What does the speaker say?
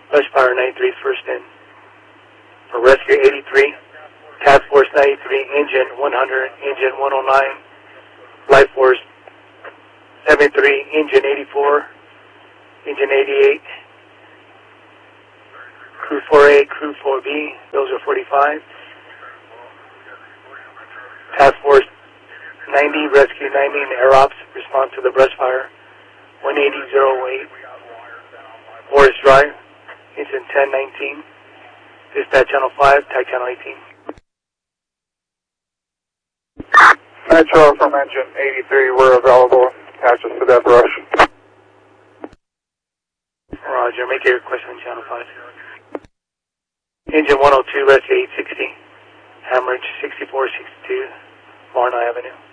Brush Fire 93 first in. For Rescue 83, Task Force 93, Engine 100, Engine 109, Life Force 73, Engine 84, Engine 88, Crew 4A, Crew 4B, those are 45. Task Force 90, Rescue 90, and Air Ops respond to the brush fire. 18008, Forest Drive, Engine 1019, Dispatch Channel 5, Tag Channel 18. Metro from Engine 83, we're available. Patch us to that brush. Roger, make your request on Channel 5. Engine 102, Rescue 860, Hammeridge 6462, Varna Avenue.